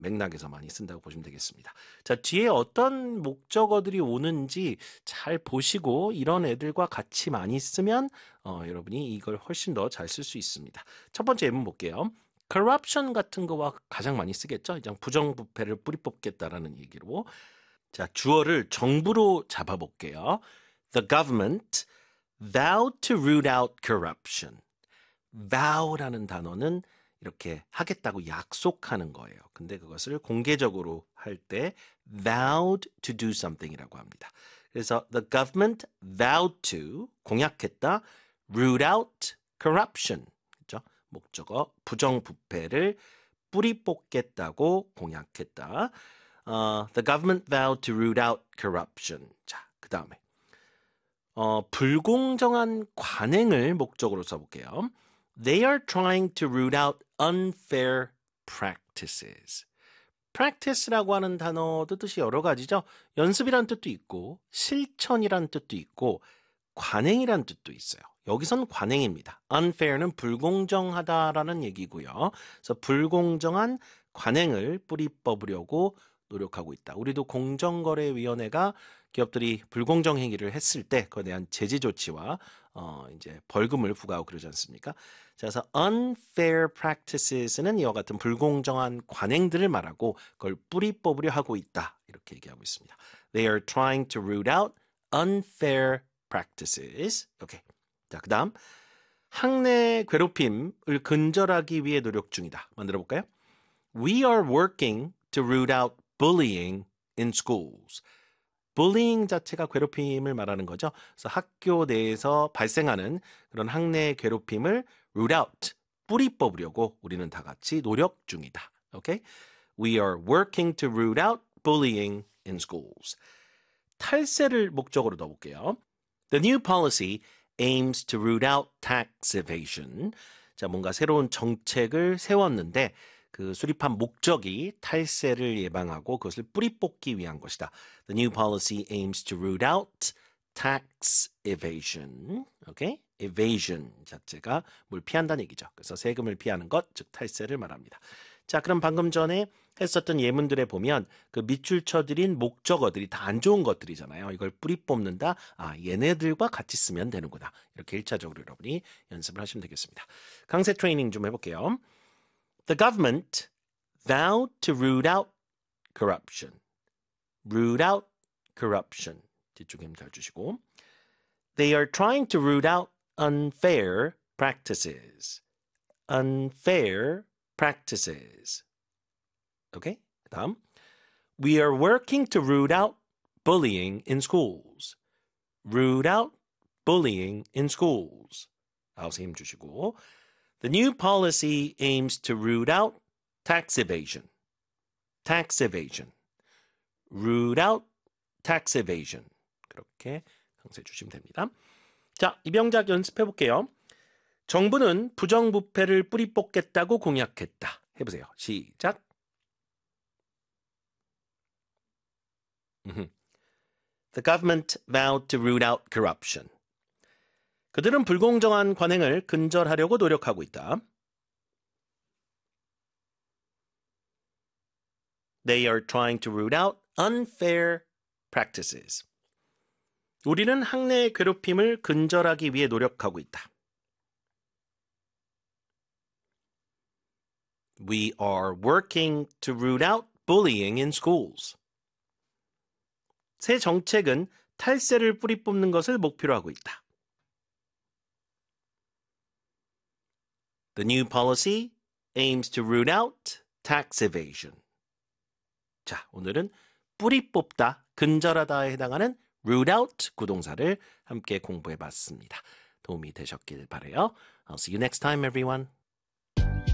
맥락에서 많이 쓴다고 보시면 되겠습니다. 자, 뒤에 어떤 목적어들이 오는지 잘 보시고 이런 애들과 같이 많이 쓰면 여러분이 이걸 훨씬 더 잘 쓸 수 있습니다. 첫 번째 예문 볼게요. corruption 같은 거와 가장 많이 쓰겠죠. 그냥 부정부패를 뿌리 뽑겠다라는 얘기로. 자, 주어를 정부로 잡아볼게요. The government vowed to root out corruption. vow라는 단어는 이렇게 하겠다고 약속하는 거예요. 근데 그것을 공개적으로 할 때 vowed to do something이라고 합니다. 그래서 the government vowed to 공약했다 root out corruption. 그렇죠? 목적어 부정부패를 뿌리 뽑겠다고 공약했다. The government vowed to root out corruption. 자, 그 다음에 불공정한 관행을 목적으로 써볼게요. They are trying to root out unfair practices. practice라고 하는 단어도 뜻이 여러 가지죠. 연습이란 뜻도 있고 실천이란 뜻도 있고 관행이란 뜻도 있어요. 여기선 관행입니다. unfair는 불공정하다라는 얘기고요. 그래서 불공정한 관행을 뿌리 뽑으려고 노력하고 있다. 우리도 공정거래위원회가 기업들이 불공정 행위를 했을 때 그에 대한 제재 조치와 이제 벌금을 부과하고 그러지 않습니까? 그래서 unfair practices는 이와 같은 불공정한 관행들을 말하고 그걸 뿌리 뽑으려 하고 있다. 이렇게 얘기하고 있습니다. They are trying to root out unfair practices. 오케이. 자, 그다음 학내 괴롭힘을 근절하기 위해 노력 중이다. 만들어 볼까요? We are working to root out bullying in schools. bullying 자체가 괴롭힘을 말하는 거죠. 그래서 학교 내에서 발생하는 그런 학내 괴롭힘을 root out, 뿌리 뽑으려고 우리는 다 같이 노력 중이다. 오케이? We are working to root out bullying in schools. 탈세를 목적으로 넣어볼게요. The new policy aims to root out tax evasion. 자, 뭔가 새로운 정책을 세웠는데 그 수립한 목적이 탈세를 예방하고 그것을 뿌리 뽑기 위한 것이다. The new policy aims to root out tax evasion. 오케이? evasion 자체가 뭘 피한다는 얘기죠. 그래서 세금을 피하는 것, 즉 탈세를 말합니다. 자, 그럼 방금 전에 했었던 예문들에 보면 그 밑줄 쳐드린 목적어들이 다 안 좋은 것들이잖아요. 이걸 뿌리 뽑는다. 아, 얘네들과 같이 쓰면 되는구나. 이렇게 1차적으로 여러분이 연습을 하시면 되겠습니다. 강세 트레이닝 좀 해볼게요. The government vowed to root out corruption. root out corruption. 뒤쪽에 힘 잘 주시고. They are trying to root out unfair practices. unfair practices. Okay? 다음. We are working to root out bullying in schools. root out bullying in schools. 아웃에 힘 주시고. The new policy aims to root out tax evasion. tax evasion. root out tax evasion. 그렇게 강조해 주시면 됩니다. 자, 이병작 연습해 볼게요. 정부는 부정부패를 뿌리 뽑겠다고 공약했다. 해보세요. 시작. The government vowed to root out corruption. 그들은 불공정한 관행을 근절하려고 노력하고 있다. They are trying to root out unfair practices. 우리는 학내의 괴롭힘을 근절하기 위해 노력하고 있다. We are working to root out bullying in schools. 새 정책은 탈세를 뿌리 뽑는 것을 목표로 하고 있다. The new policy aims to root out tax evasion. 자, 오늘은 뿌리 뽑다, 근절하다에 해당하는 root out 구동사를 함께 공부해 봤습니다. 도움이 되셨길 바라요. I'll see you next time, everyone.